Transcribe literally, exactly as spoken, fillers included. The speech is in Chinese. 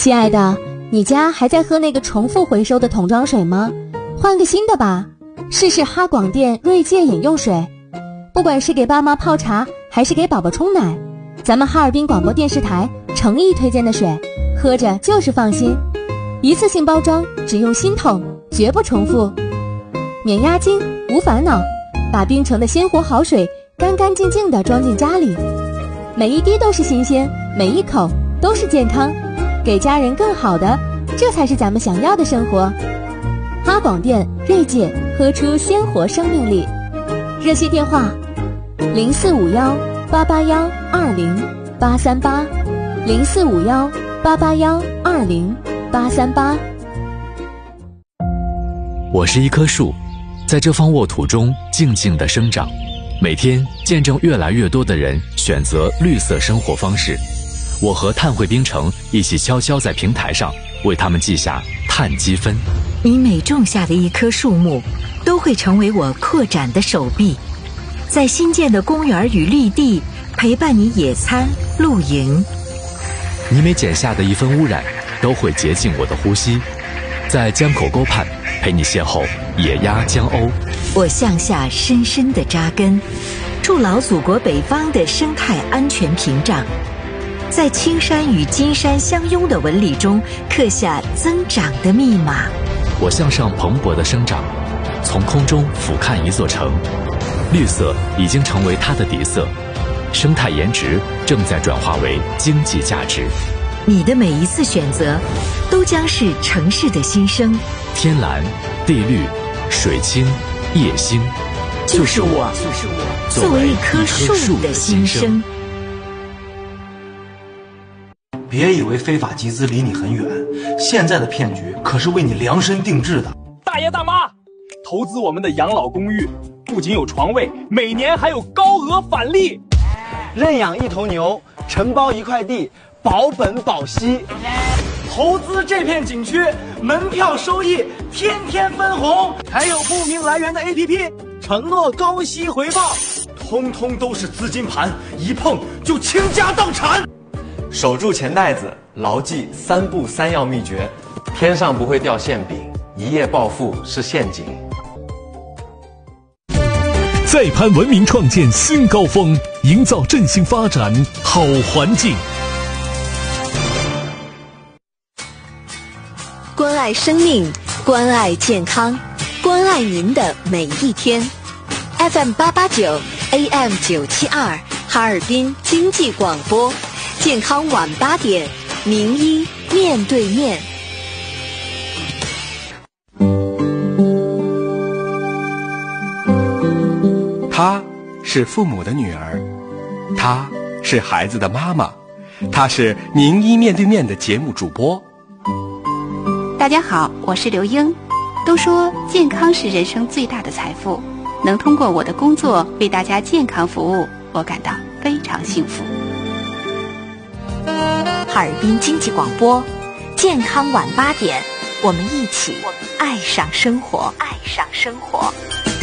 亲爱的，你家还在喝那个重复回收的桶装水吗？换个新的吧，试试哈广电锐界饮用水。不管是给爸妈泡茶还是给宝宝冲奶，咱们哈尔滨广播电视台诚意推荐的水，喝着就是放心。一次性包装，只用新桶，绝不重复，免押金，无烦恼，把冰城的鲜活好水干干净净地装进家里，每一滴都是新鲜，每一口都是健康，给家人更好的，这才是咱们想要的生活。哈广电锐界，喝出鲜活生命力。热线电话零四五幺八八幺二零八三八，零四五幺八八幺二零八三八。 我是一棵树，在这方沃土中静静地生长，每天见证越来越多的人选择绿色生活方式。我和碳汇冰城一起悄悄在平台上为他们记下碳积分。 你每种下的一棵树木，都会成为我扩展的手臂，在新建的公园与绿地陪伴你野餐露营。 你每剪下的一分污染，都会洁净我的呼吸，在江口沟畔陪你邂逅野鸭江鸥。 我向下深深地扎根，筑牢祖国北方的生态安全屏障，在青山与金山相拥的纹理中刻下增长的密码。 我向上蓬勃地生长，从空中俯瞰一座城，绿色已经成为它的底色，生态颜值正在转化为经济价值。 你的每一次选择，都将是城市的新生。 天蓝、地绿、水清、夜星， 就是我，就是我，作为一棵树的新生。 别以为非法集资离你很远，现在的骗局可是为你量身定制的。 大爷大妈，投资我们的养老公寓，不仅有床位，每年还有高额返利。 认养一头牛，承包一块地，保本保息。投资这片景区，门票收益天天分红，还有不明来源的 A P P， 承诺高息回报，通通都是资金盘，一碰就倾家荡产。 守住钱袋子，牢记三不三要秘诀：天上不会掉馅饼，一夜暴富是陷阱。 再攀文明创建新高峰，营造振兴发展好环境。 关爱生命，关爱健康，关爱您的每一天。F M 八八九 A M 九七二，哈尔滨经济广播，健康晚八点，名医面对面。 她是父母的女儿，她是孩子的妈妈，她是名医面对面的节目主播。 大家好，我是刘英。都说健康是人生最大的财富，能通过我的工作为大家健康服务，我感到非常幸福。 哈尔滨经济广播，健康晚八点，我们一起爱上生活，爱上生活。